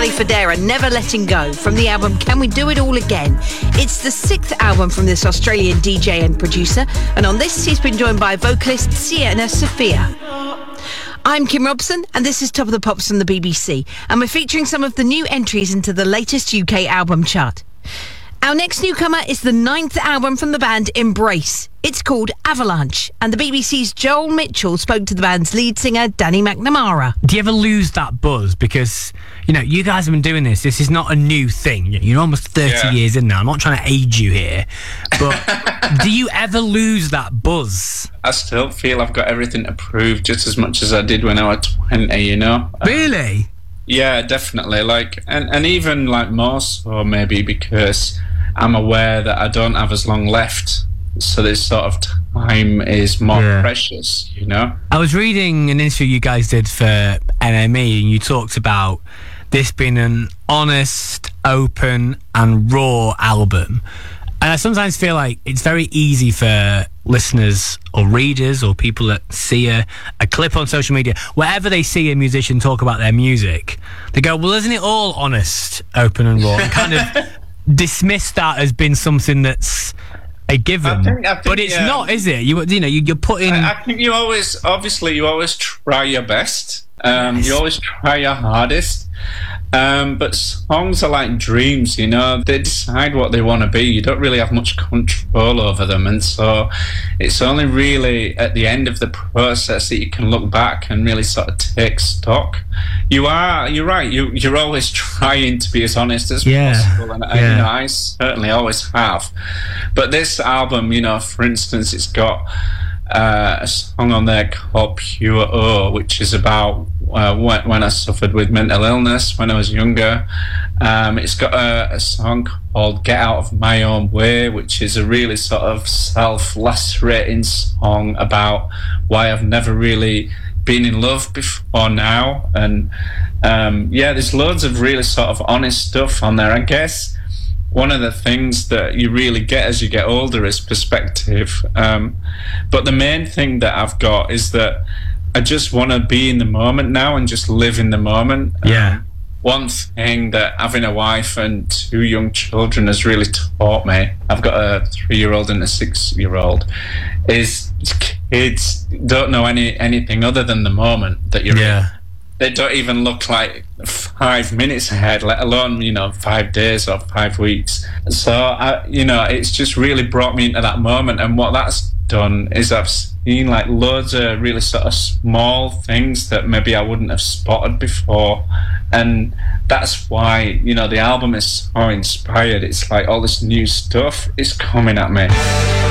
Sally Federa, Never Letting Go, from the album Can We Do It All Again. It's the 6th album from this Australian DJ and producer, and on this he's been joined by vocalist Sienna Sophia. I'm Kim Robson, and this is Top of the Pops from the BBC, and we're featuring some of the new entries into the latest UK album chart. Our next newcomer is the 9th album from the band Embrace. It's called Avalanche, and the BBC's Joel Mitchell spoke to the band's lead singer, Danny McNamara. Do you ever lose that buzz? Because, you know, you guys have been doing this. This is not a new thing. You're almost 30 years in now. I'm not trying to age you here. But do you ever lose that buzz? I still feel I've got everything to prove just as much as I did when I was 20, you know? Really? Yeah, definitely. Like, and even like more so maybe because I'm aware that I don't have as long left, so this sort of time is more precious, you know? I was reading an interview you guys did for NME, and you talked about this being an honest, open and raw album. And I sometimes feel like it's very easy for listeners or readers or people that see a clip on social media, wherever they see a musician talk about their music, they go, well, isn't it all honest, open and raw? And kind of dismiss that as being something that's a given. I think, but it's not, is it? You know, you're putting... I think you always try your best. You always try your hardest. But songs are like dreams, you know. They decide what they want to be. You don't really have much control over them, and so it's only really at the end of the process that you can look back and really sort of take stock. You're right. You're always trying to be as honest as possible, and you know, I certainly always have. But this album, you know, for instance, it's got a song on there called Pure O, which is about when I suffered with mental illness when I was younger. It's got a song called Get Out of My Own Way, which is a really sort of self-lacerating song about why I've never really been in love before now. And there's loads of really sort of honest stuff on there. I guess one of the things that you really get as you get older is perspective. But the main thing that I've got is that I just want to be in the moment now and just live in the moment. One thing that having a wife and 2 young children has really taught me, I've got a 3-year-old and a 6-year-old, is kids don't know anything other than the moment that you're in. They don't even look like 5 minutes ahead, let alone, you know, 5 days or 5 weeks. So, you know, it's just really brought me into that moment. And what that's done is I've seen like loads of really sort of small things that maybe I wouldn't have spotted before. And that's why, you know, the album is so inspired. It's like all this new stuff is coming at me.